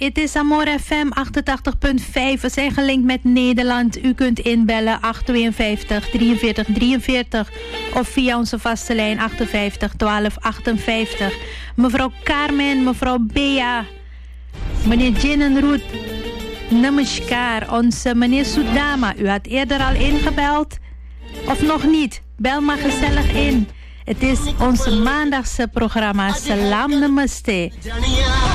Het is Amor FM 88.5. We zijn gelinkt met Nederland. U kunt inbellen 852 43 43 of via onze vaste lijn 58 12 58. Mevrouw Carmen, mevrouw Bea, meneer Jinnenroet, namaskar. Onze meneer Soudama, u had eerder al ingebeld of nog niet? Bel maar gezellig in. Het is onze maandagse programma Salam Namaste.